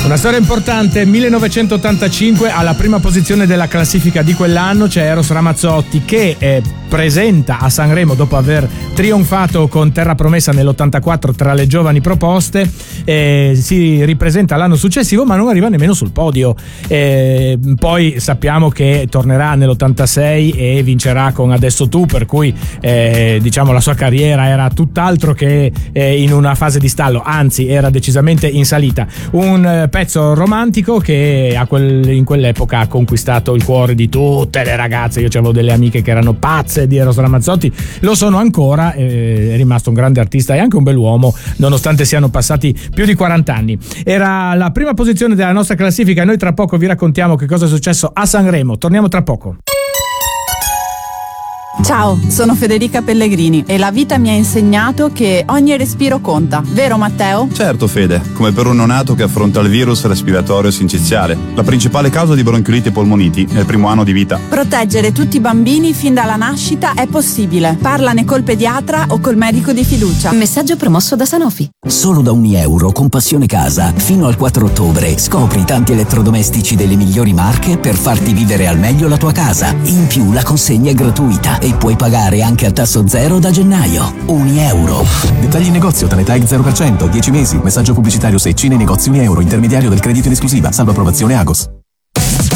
Una storia importante, 1985, alla prima posizione della classifica di quell'anno c'è Eros Ramazzotti che presenta a Sanremo, dopo aver trionfato con Terra Promessa nell'84 tra le giovani proposte, si ripresenta l'anno successivo ma non arriva nemmeno sul podio. Poi sappiamo che tornerà nell'86 e vincerà con Adesso Tu, per cui diciamo la sua carriera era tutt'altro che in una fase di stallo, anzi era decisamente in salita. Un pezzo romantico che in quell'epoca ha conquistato il cuore di tutte le ragazze. Io avevo delle amiche che erano pazze di Eros Ramazzotti, lo sono ancora, è rimasto un grande artista e anche un bell'uomo nonostante siano passati più di 40 anni. Era la prima posizione della nostra classifica e noi tra poco vi raccontiamo che cosa è successo a Sanremo. Torniamo tra poco. Ciao, sono Federica Pellegrini e la vita mi ha insegnato che ogni respiro conta, vero Matteo? Certo Fede, come per un neonato che affronta il virus respiratorio sinciziale, la principale causa di bronchioliti e polmoniti nel primo anno di vita. Proteggere tutti i bambini fin dalla nascita è possibile. Parlane col pediatra o col medico di fiducia. Messaggio promosso da Sanofi. Solo da €1 con Passione Casa, fino al 4 ottobre, scopri tanti elettrodomestici delle migliori marche per farti vivere al meglio la tua casa. In più la consegna è gratuita e puoi pagare anche a tasso zero da gennaio. €1. Dettagli in negozio, Tanetag 0%, 10 mesi. Messaggio pubblicitario Secci nei negozi €1. Intermediario del credito in esclusiva. Salvo approvazione Agos.